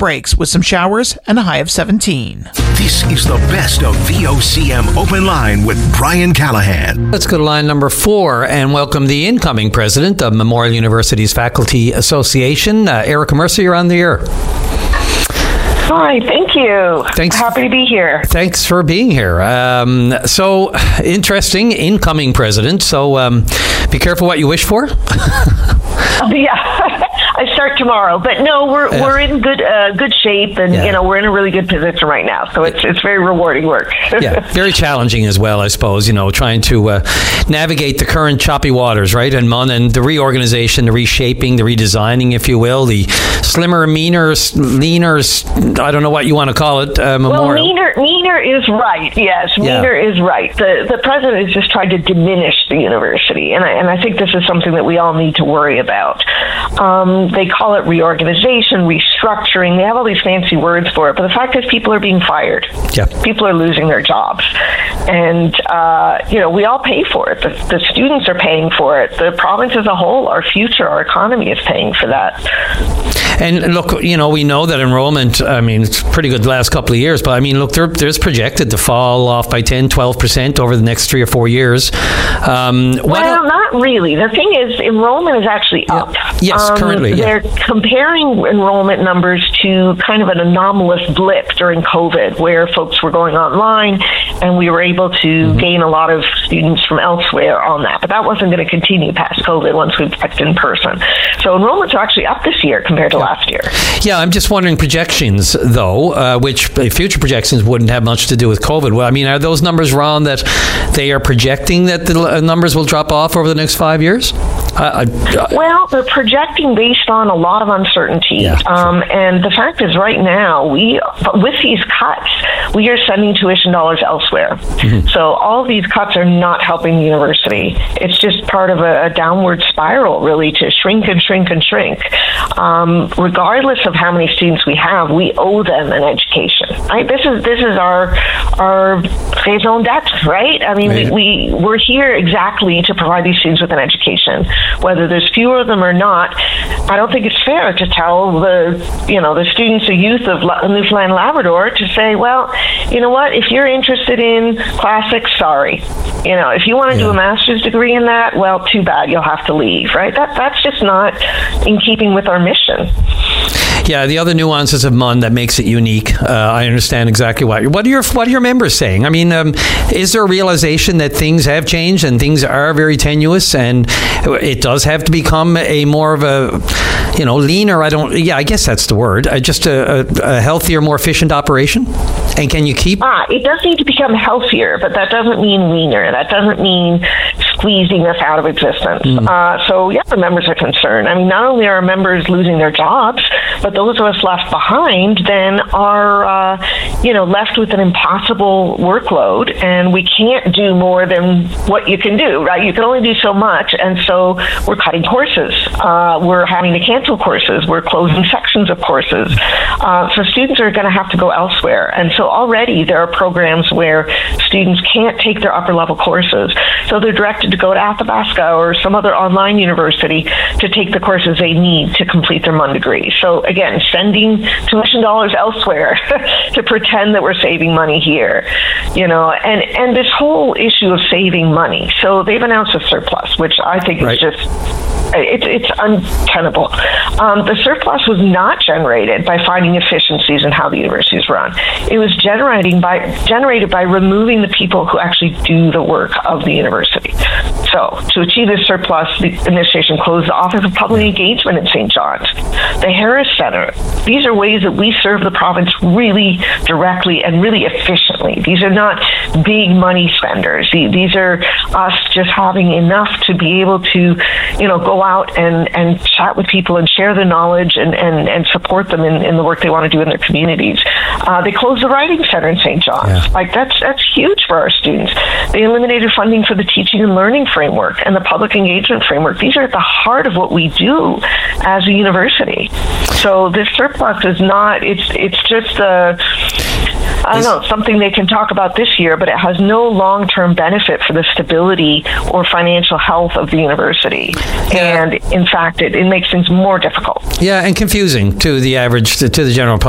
breaks with some showers and a high of 17. This is the best of VOCM Open Line with Brian Callahan. Let's go to line number 4 and welcome the incoming president of Memorial University's Faculty Association, Erica Mercer. You're on the air. Hi, thank you. Thanks. Happy to be here. Thanks for being here. So, interesting, incoming president. So, be careful what you wish for. Yeah, I start tomorrow, but no, we're in good shape, and we're in a really good position right now. So it's very rewarding work. Yeah, very challenging as well, I suppose. Trying to navigate the current choppy waters, right? And the reorganization, the reshaping, the redesigning, if you will, the slimmer, meaner, leaner. I don't know what you want to call it. Memorial. Well, meaner is right. Yes, meaner is right. The president is just trying to diminish the university, and I think this is something that we all need to worry about. They call it reorganization, restructuring. They have all these fancy words for it, but the fact is people are being fired. Yeah. People are losing their jobs. And, we all pay for it. The students are paying for it. The province as a whole, our future, our economy is paying for that. And look, we know that enrollment, it's pretty good the last couple of years, but look, there's projected to fall off by 10, 12% over the next 3 or 4 years. Not really. The thing is, enrollment is actually up. Yes, currently. They're comparing enrollment numbers to kind of an anomalous blip during COVID where folks were going online and we were able to gain a lot of students from elsewhere on that. But that wasn't going to continue past COVID once we back in person. So enrollments are actually up this year compared to last year. Yeah, I'm just wondering projections, though, which future projections wouldn't have much to do with COVID. Well, are those numbers wrong that they are projecting that the numbers will drop off over the next 5 years? Well, they're projecting based on a lot of uncertainty. Yeah, sure. And the fact is right now, with these cuts, we are sending tuition dollars elsewhere. Mm-hmm. So all of these cuts are not helping the university. It's just part of a downward spiral, really, to shrink and shrink and shrink. Regardless of how many students we have, we owe them an education. Right? This is our raison d'etre, right? We're here exactly to provide these students with an education. Whether there's fewer of them or not, I don't think it's fair to tell the students, the youth of Newfoundland and Labrador to say, well, you know what, if you're interested in classics, sorry. If you want to do a master's degree in that, well, too bad, you'll have to leave, right? That's just not in keeping with our mission. Yeah, the other nuances of MUN that makes it unique. I understand exactly what are your members saying? Is there a realization that things have changed and things are very tenuous, and it does have to become a more of a, leaner? I guess that's the word. Just a healthier, more efficient operation. And can you keep? It does need to become healthier, but that doesn't mean leaner. That doesn't mean squeezing us out of existence. The members are concerned. Not only are our members losing their jobs, but those of us left behind then are, left with an impossible workload, and we can't do more than what you can do, right? You can only do so much, and so we're cutting courses. We're having to cancel courses. We're closing sections of courses. So students are going to have to go elsewhere. And so already there are programs where students can't take their upper-level courses, so they're directed to go to Athabasca or some other online university to take the courses they need to complete their MUN degree. So again, sending tuition dollars elsewhere to pretend that we're saving money here, and this whole issue of saving money. So they've announced a surplus, which I think is just it's untenable. The surplus was not generated by finding efficiencies in how the university is run. It was generated by removing the people who actually do the work of the university. So to achieve this surplus, the administration closed the Office of Public Engagement in St. John's, the Harris Center. These are ways that we serve the province really directly and really efficiently. These are not big money spenders. These are us just having enough to be able to, go out and chat with people and share the knowledge and support them in the work they want to do in their communities. They closed the Writing Center in St. John's. Yeah. That's huge for our students. They eliminated funding for the teaching and learning framework and the public engagement framework. These are at the heart of what we do as a university. So this surplus is not, it's just something they can talk about this year, but it has no long-term benefit for the stability or financial health of the university. Yeah. And in fact, it makes things more difficult. Yeah, and confusing to the average, to the general public.